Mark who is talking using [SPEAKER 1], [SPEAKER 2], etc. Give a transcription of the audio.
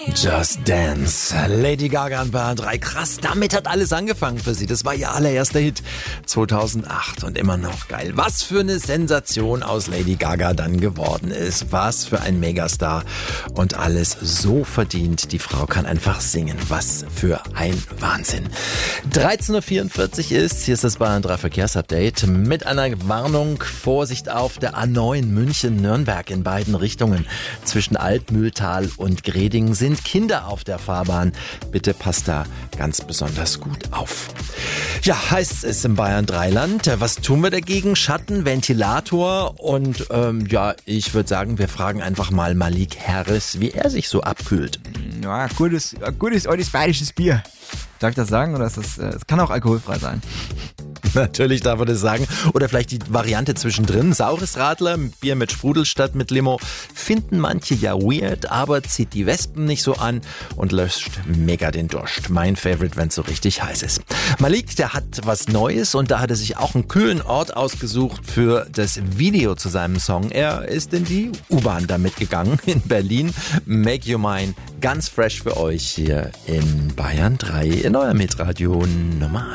[SPEAKER 1] Just Dance. Lady Gaga und Bayern 3. Krass, damit hat alles angefangen für sie. Das war ihr allererster Hit 2008 und immer noch geil. Was für eine Sensation aus Lady Gaga dann geworden ist. Was für ein Megastar. Und alles so verdient. Die Frau kann einfach singen. Was für ein Wahnsinn. 13.44 Uhr ist, hier ist das Bayern 3 Verkehrsupdate mit einer Warnung. Vorsicht auf der A9 München-Nürnberg in beiden Richtungen. Zwischen Altmühltal und Greding sind Kinder auf der Fahrbahn. Bitte passt da ganz besonders gut auf. Ja, heißt es im Bayern 3-Land. Was tun wir dagegen? Schatten, Ventilator und ich würde sagen, wir fragen einfach mal Malik Harris, wie er sich so abkühlt.
[SPEAKER 2] Ja, gutes altes bayerisches Bier. Darf ich das sagen oder ist das? Es kann auch alkoholfrei sein.
[SPEAKER 1] Natürlich darf man das sagen. Oder vielleicht die Variante zwischendrin. Saures Radler, Bier mit Sprudel statt mit Limo. Finden manche ja weird, aber zieht die Wespen nicht so an und löscht mega den Durst. Mein Favorite, wenn es so richtig heiß ist. Malik, der hat was Neues und da hat er sich auch einen kühlen Ort ausgesucht für das Video zu seinem Song. Er ist in die U-Bahn damit gegangen in Berlin. Make You Mine, ganz fresh für euch hier in Bayern 3 in eurem Hitradio Nummer